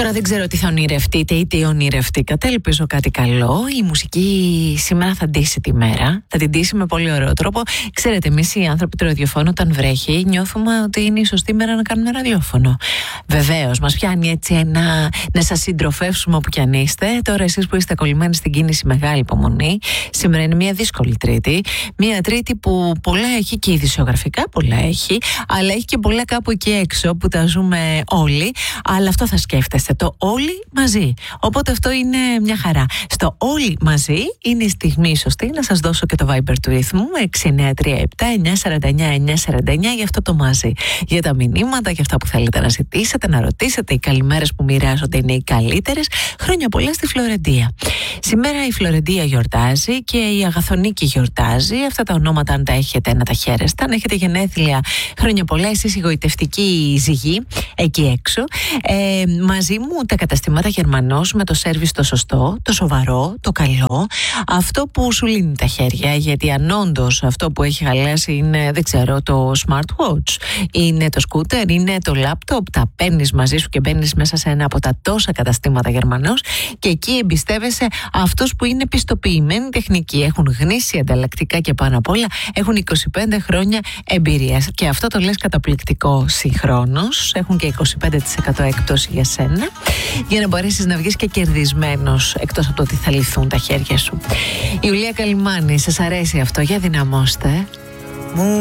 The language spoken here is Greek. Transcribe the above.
Τώρα δεν ξέρω τι θα ονειρευτείτε ή τι ονειρευτήκατε. Ελπίζω κάτι καλό. Η μουσική σήμερα θα ντύσει τη μέρα. Θα την ντύσει με πολύ ωραίο τρόπο. Ξέρετε, εμείς οι άνθρωποι του ραδιοφώνου, όταν βρέχει, νιώθουμε ότι είναι η σωστή μέρα να κάνουμε ραδιόφωνο. Βεβαίως, μας πιάνει έτσι να σας συντροφεύσουμε όπου κι αν είστε. Τώρα, εσείς που είστε κολλημένοι στην κίνηση, μεγάλη υπομονή. Σήμερα είναι μια δύσκολη Τρίτη. Μια Τρίτη που πολλά έχει και ειδησιογραφικά, πολλά έχει, αλλά έχει και πολλά κάπου εκεί έξω που τα ζούμε όλοι. Αλλά αυτό θα σκέφτεστε, το όλοι μαζί. Οπότε αυτό είναι μια χαρά. Στο όλοι μαζί είναι η στιγμή σωστή να σας δώσω και το Viber του ρυθμού 6937-949-949 για αυτό το μαζί. Για τα μηνύματα, για αυτά που θέλετε να ζητήσετε, να ρωτήσετε. Οι καλημέρες που μοιράζονται είναι οι καλύτερες. Χρόνια πολλά στη Φλωρεντία. Σήμερα η Φλωρεντία γιορτάζει και η Αγαθονίκη γιορτάζει. Αυτά τα ονόματα, αν τα έχετε, να τα χαίρεστε. Αν έχετε γενέθλια, χρόνια πολλά, εσείς οι γοητευτικοί ζυγοί εκεί έξω. Μαζί μου τα καταστήματα Γερμανός με το σέρβις το σωστό, το σοβαρό, το καλό. Αυτό που σου λύνει τα χέρια, γιατί αν όντως αυτό που έχει χαλάσει είναι, δεν ξέρω, το smartwatch, είναι το scooter, είναι το laptop, τα παίρνεις μαζί σου και μπαίνεις μέσα σε ένα από τα τόσα καταστήματα Γερμανός και εκεί εμπιστεύεσαι αυτούς που είναι πιστοποιημένοι τεχνικοί, έχουν γνήσια ανταλλακτικά και πάνω απ' όλα έχουν 25 χρόνια εμπειρίας. Και αυτό το λες καταπληκτικό συγχρόνως. Έχουν και 25% έκπτωση για σένα, για να μπορέσεις να βγεις και κερδισμένος, εκτός από το ότι θα λυθούν τα χέρια σου. Ιουλία Καλυμάνη, σας αρέσει αυτό? Για δυναμώστε.